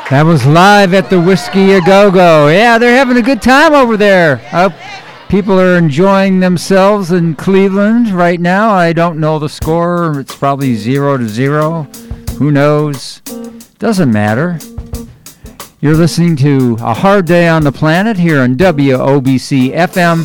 That was live at the Whiskey A Go Go. Yeah, they're having a good time over there. People are enjoying themselves in Cleveland right now. I don't know the score. It's probably 0-0. Who knows? Doesn't matter. You're listening to A Hard Day on the Planet here on WOBC FM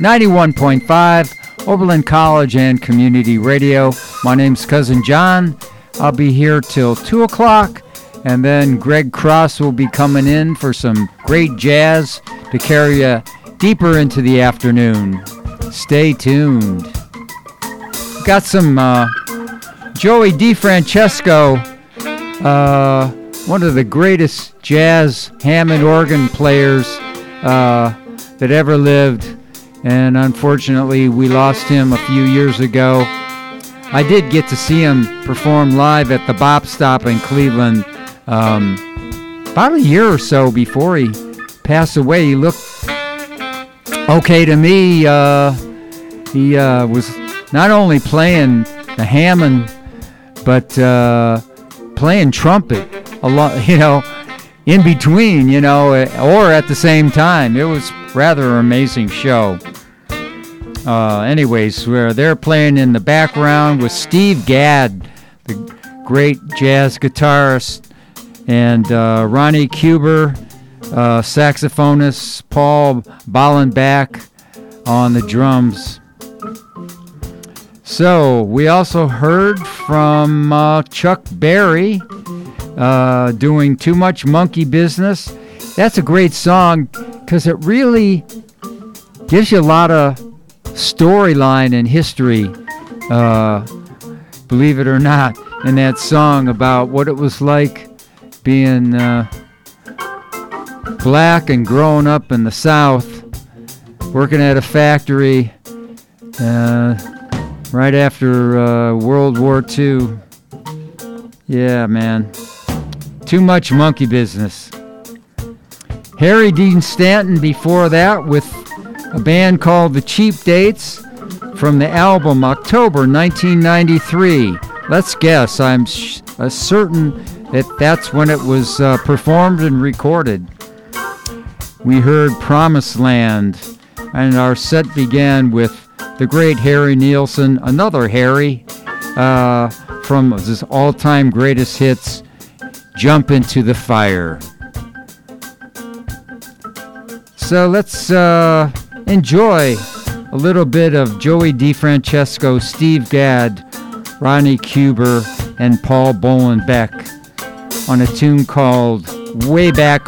91.5, Oberlin College and Community Radio. My name's Cousin John. I'll be here till 2 o'clock. And then Greg Cross will be coming in for some great jazz to carry you deeper into the afternoon. Stay tuned. Got some Joey DeFrancesco, one of the greatest jazz Hammond organ players that ever lived. And unfortunately, we lost him a few years ago. I did get to see him perform live at the Bop Stop in Cleveland about a year or so before he passed away. He looked okay to me. He was not only playing the Hammond, but playing trumpet a lot, in between, or at the same time. It was rather an amazing show. Anyways, they're playing in the background with Steve Gadd, the great jazz guitarist, and Ronnie Cuber, saxophonist, Paul Ballenbach on the drums. So we also heard from Chuck Berry doing Too Much Monkey Business. That's a great song because it really gives you a lot of storyline and history, believe it or not, in that song about what it was like being black and growing up in the South, working at a factory right after World War II. Yeah, man. Too Much Monkey Business. Harry Dean Stanton before that with a band called The Cheap Dates from the album October 1993. Let's guess. I'm certain that that's when it was performed and recorded. We heard Promised Land, and our set began with the great Harry Nilsson, another Harry, from his all-time greatest hits, Jump Into the Fire. So let's enjoy a little bit of Joey DeFrancesco, Steve Gadd, Ronnie Cuber, and Paul Ballenbach on a tune called Way Back